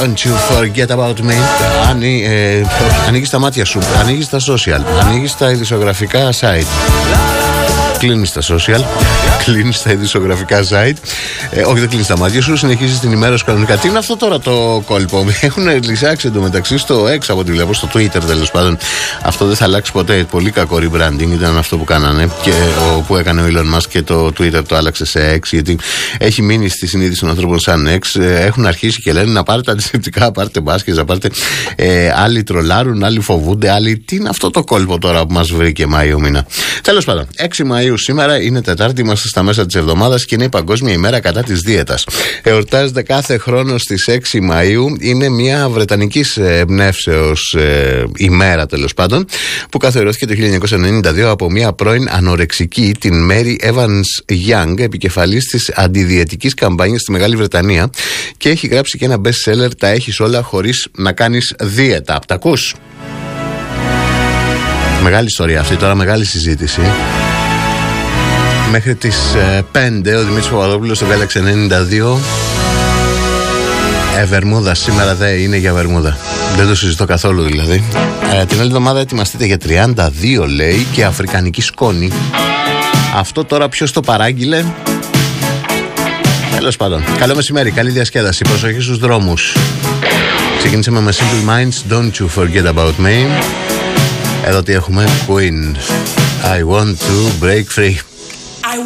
Don't you forget about me. Ανοίγεις τα μάτια σου, ανοίγεις τα social, ανοίγεις τα ειδησιογραφικά site, κλείνεις τα social, κλείνεις τα ειδησιογραφικά site. Όχι, δεν κλείνεις τα μάτια σου, συνεχίζεις την ημέρα σου κανονικά. Τι είναι αυτό τώρα το κόλπο? Έχουν λυσάξει εντωμεταξύ στο X, από ό,τι βλέπω, στο Twitter τέλος πάντων. Αυτό δεν θα αλλάξει ποτέ. Πολύ κακό rebranding ήταν αυτό που κάνανε και που έκανε ο Elon Musk, και το Twitter το άλλαξε σε X, γιατί έχει μείνει στη συνείδηση των ανθρώπων σαν X. Έχουν αρχίσει και λένε να πάρετε αντισηπτικά, πάρετε μπάσκετ, να πάρετε. Άλλοι τρολάρουν, άλλοι φοβούνται, άλλοι. Τι είναι αυτό το κόλπο τώρα που μας βρήκε Μάιο μήνα? Τέλος πάντων, 6 Μαΐου σήμερα, είναι Τετάρτη, είμαστε στα μέσα της εβδομάδας και είναι η Παγκόσμια ημέρα κατά της δίαιτας. Εορτάζεται κάθε χρόνο στις 6 Μαΐου. Είναι μια βρετανικής εμπνεύσεως ημέρα, τέλος πάντων, που καθιερώθηκε το 1992 από μια πρώην ανορεξική, την Mary Evans Young, επικεφαλής της αντιδιαιτικής καμπάνιας στη Μεγάλη Βρετανία, και έχει γράψει και ένα best seller, τα έχεις όλα χωρίς να κάνεις δίαιτα. Τα ακούς? Μεγάλη ιστορία αυτή, τώρα μεγάλη συζήτηση. Μέχρι τις 5 ο Δημήτρης Παπαδόπουλος στο Galaxy 92. Βερμούδα, σήμερα δεν είναι για βερμούδα. Δεν το συζητώ καθόλου δηλαδή. Την άλλη εβδομάδα ετοιμαστείτε για 32, λέει, και αφρικανική σκόνη. Αυτό τώρα ποιος το παράγγειλε? Τέλος πάντων, καλό μεσημέρι, καλή διασκέδαση, προσοχή στους δρόμους. Ξεκινήσαμε με Simple Minds, Don't you forget about me. Εδώ τι έχουμε? Queen, I want to break free.